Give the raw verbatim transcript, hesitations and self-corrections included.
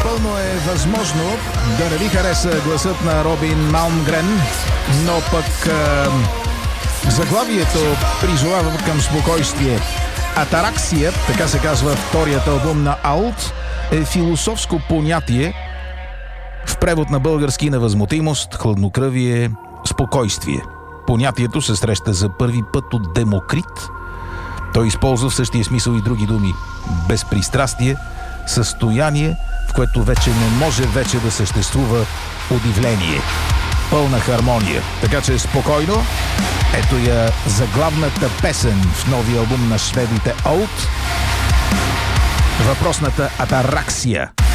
Напълно е възможно да не ви хареса гласът на Робин Малмгрен, но пък е, заглавието призовава към спокойствие. Атараксия, така се казва вторият албум на Alt, е философско понятие, в превод на български невъзмутимост, хладнокръвие, спокойствие. Понятието се среща за първи път от Демокрит. Той използва в същия смисъл и други думи. Безпристрастие, състояние, в което вече не може вече да съществува удивление. Пълна хармония. Така че спокойно, ето я заглавната песен в новия албум на шведите Alt. Въпросната Атараксия.